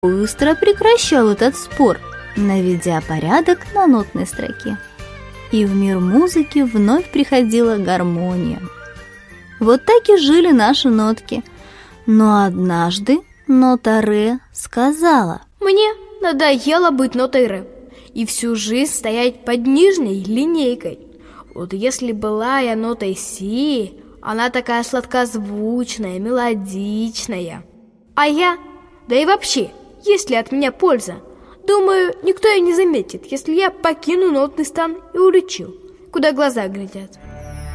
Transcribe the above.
быстро прекращал этот спор, наведя порядок на нотной строке. И в мир музыки вновь приходила гармония. Вот так и жили наши нотки. Но однажды нота ре сказала: «Мне надоело быть нотой ре и всю жизнь стоять под нижней линейкой. Вот если была я нотой си, она такая сладкозвучная, мелодичная. А я, да и вообще, есть ли от меня польза? Думаю, никто и не заметит, если я покину нотный стан и улечу, куда глаза глядят».